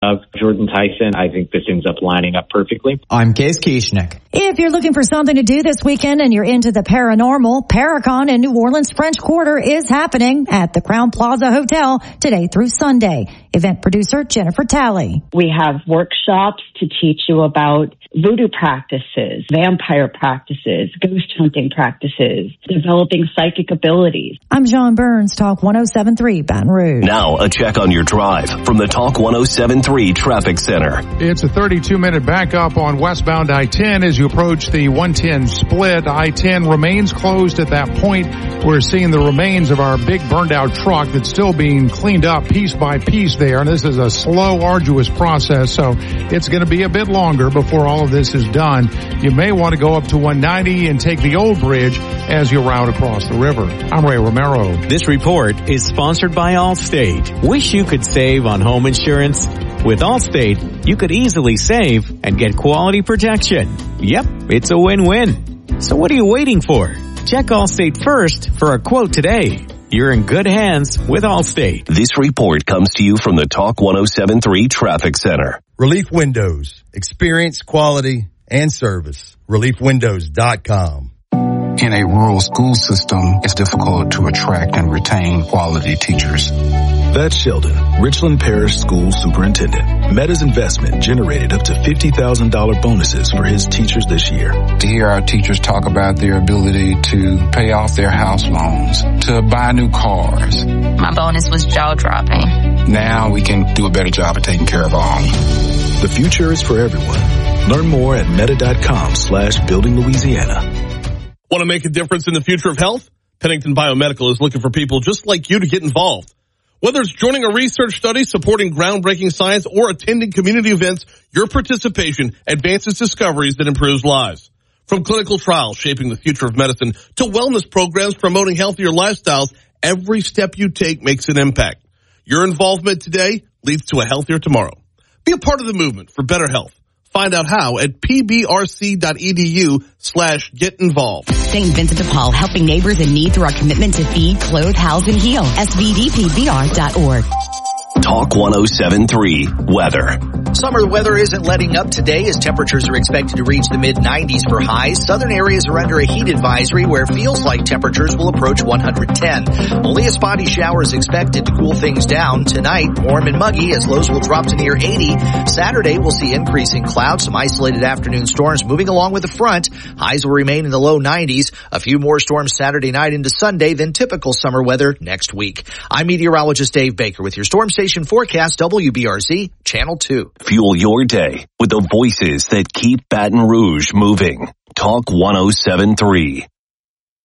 of Jordan Tyson. I think this ends up lining up perfectly. I'm Case Kieschnick. If you're looking for something to do this weekend and you're into the paranormal, Paracon in New Orleans French Quarter is happening at the Crowne Plaza Hotel today through Sunday. Event producer Jennifer Talley. We have workshops to teach you about voodoo practices, vampire practices, ghost hunting practices, developing psychic abilities. I'm John Burns, Talk 107.3 Baton Rouge. Now a check on your drive from the Talk 107.3 Traffic Center. It's a 32-minute backup on westbound I-10 as you approach the 110 split. I-10 remains closed at that point. We're seeing the remains of our big burned out truck that's still being cleaned up piece by piece there. And this is a slow, arduous process, so it's going to be a bit longer before all of this is done. You may want to go up to 190 and take the old bridge as you route across the river. I'm Ray Romero. This report is sponsored by Allstate. Wish you could save on home insurance? With Allstate, you could easily save and get quality protection. Yep, it's a win-win. So what are you waiting for? Check Allstate first for a quote today. You're in good hands with Allstate. This report comes to you from the Talk 107.3 Traffic Center. Relief Windows. Experience, quality, and service. ReliefWindows.com. In a rural school system, it's difficult to attract and retain quality teachers. That's Sheldon, Richland Parish School Superintendent. Meta's investment generated up to $50,000 bonuses for his teachers this year. To hear our teachers talk about their ability to pay off their house loans, to buy new cars. My bonus was jaw-dropping. Now we can do a better job of taking care of our own. The future is for everyone. Learn more at meta.com/Building Louisiana. Want to make a difference in the future of health? Pennington Biomedical is looking for people just like you to get involved. Whether it's joining a research study, supporting groundbreaking science, or attending community events, your participation advances discoveries that improves lives. From clinical trials shaping the future of medicine to wellness programs promoting healthier lifestyles, every step you take makes an impact. Your involvement today leads to a healthier tomorrow. Be a part of the movement for better health. Find out how at pbrc.edu/get involved. St. Vincent de Paul, helping neighbors in need through our commitment to feed, clothe, house, and heal. SVDPVR.org. Talk 107.3 Weather. Summer weather isn't letting up today as temperatures are expected to reach the mid-90s for highs. Southern areas are under a heat advisory where it feels like temperatures will approach 110. Only a spotty shower is expected to cool things down. Tonight, warm and muggy as lows will drop to near 80. Saturday, we'll see increasing clouds, some isolated afternoon storms moving along with the front. Highs will remain in the low 90s. A few more storms Saturday night into Sunday than typical summer weather next week. I'm meteorologist Dave Baker with your Storm Station forecast, WBRZ Channel 2. Fuel your day with the voices that keep Baton Rouge moving. Talk 107.3.